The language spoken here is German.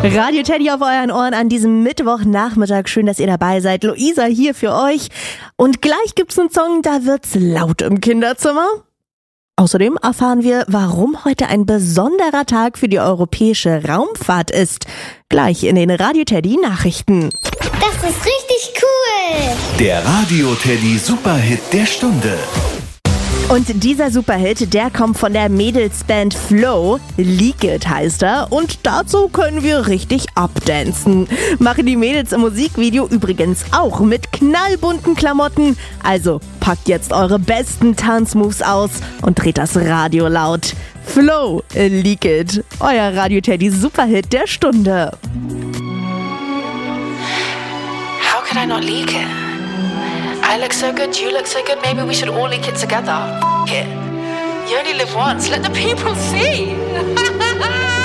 Radio Teddy auf euren Ohren an diesem Mittwochnachmittag. Schön, dass ihr dabei seid. Luisa hier für euch. Und gleich gibt's einen Song, da wird's laut im Kinderzimmer. Außerdem erfahren wir, warum heute ein besonderer Tag für die europäische Raumfahrt ist. Gleich in den Radio Teddy Nachrichten. Das ist richtig cool. Der Radio Teddy Superhit der Stunde. Und dieser Superhit, der kommt von der Mädelsband Flow. Leak It heißt er. Und dazu können wir richtig abdancen. Machen die Mädels im Musikvideo übrigens auch mit knallbunten Klamotten. Also packt jetzt eure besten Tanzmoves aus und dreht das Radio laut. Flow, Leak It. Euer Radio Teddy Superhit der Stunde. How could I not leak it? I look so good, you look so good, maybe we should all leak it together. F*** it. You only live once, let the people see.